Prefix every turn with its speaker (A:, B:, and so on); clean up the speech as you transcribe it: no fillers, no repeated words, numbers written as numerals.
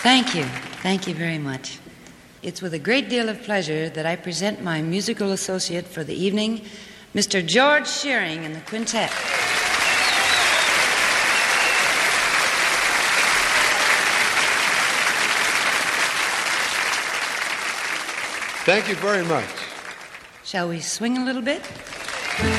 A: Thank you. Thank you very much. It's with a great deal of pleasure that I present my musical associate for the evening, Mr. George Shearing and the Quintet.
B: Thank you very much.
A: Shall we swing a little bit?